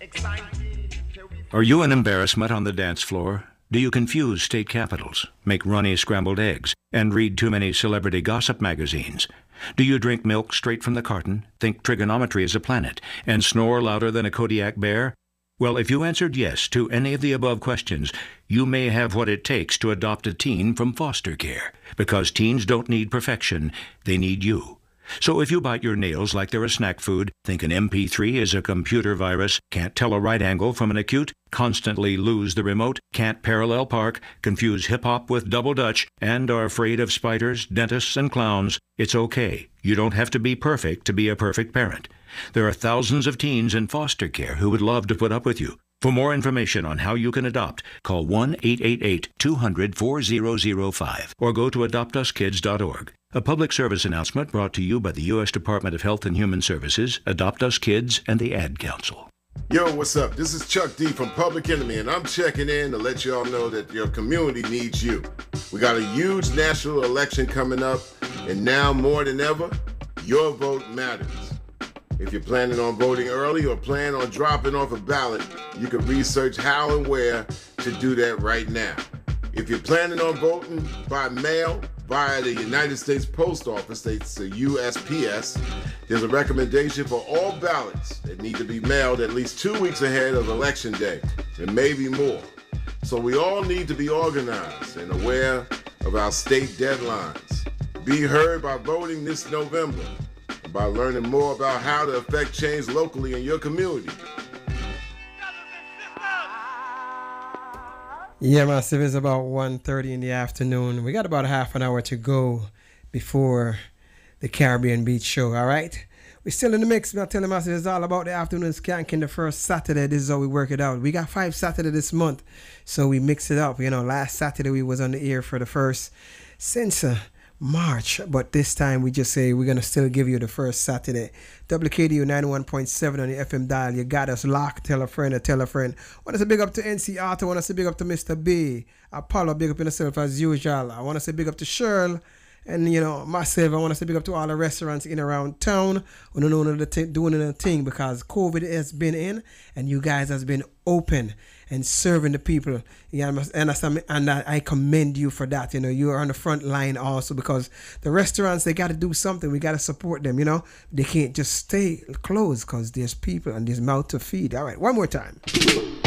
Are you an embarrassment on the dance floor? Do you confuse state capitals, make runny scrambled eggs, and read too many celebrity gossip magazines? Do you drink milk straight from the carton, think trigonometry is a planet, and snore louder than a Kodiak bear? Well, if you answered yes to any of the above questions, you may have what it takes to adopt a teen from foster care, because teens don't need perfection, they need you. So if you bite your nails like they're a snack food, think an MP3 is a computer virus, can't tell a right angle from an acute, constantly lose the remote, can't parallel park, confuse hip-hop with double dutch, and are afraid of spiders, dentists, and clowns, it's okay. You don't have to be perfect to be a perfect parent. There are thousands of teens in foster care who would love to put up with you. For more information on how you can adopt, call 1-888-200-4005 or go to adoptuskids.org. A public service announcement brought to you by the U.S. Department of Health and Human Services, Adopt Us Kids, and the Ad Council. Yo, what's up? This is Chuck D from Public Enemy, and I'm checking in to let y'all know that your community needs you. We got a huge national election coming up, and now more than ever, your vote matters. If you're planning on voting early or plan on dropping off a ballot, you can research how and where to do that right now. If you're planning on voting by mail via the United States Post Office, it's the USPS, there's a recommendation for all ballots that need to be mailed at least 2 weeks ahead of Election Day, and maybe more. So we all need to be organized and aware of our state deadlines. Be heard by voting this November, by learning more about how to affect change locally in your community. Yeah, massive, it's about 1:30 in the afternoon. We got about half an hour to go before the Caribbean Beach show, all right? We're still in the mix. I'm telling massive, it's all about the afternoon skanking the first Saturday. This is how we work it out. We got 5 Saturdays this month, so we mix it up. You know, last Saturday we was on the air for the first since March, but this time we just say we're going to still give you the first Saturday. WKDU 91.7 on the FM dial. You got us locked. Tell a friend or tell a friend. Want to say big up to NC Arthur. Want to say big up to Mr. B. Apollo, big up yourself as usual. I want to say big up to Shirl. And, you know, myself, I want to say big up to all the restaurants in around town who don't know doing the thing because COVID has been in and you guys has been open and serving the people. You understand? And I commend you for that. You know, you are on the front line also because the restaurants, they got to do something. We got to support them, you know. They can't just stay closed because there's people and there's mouth to feed. All right, one more time.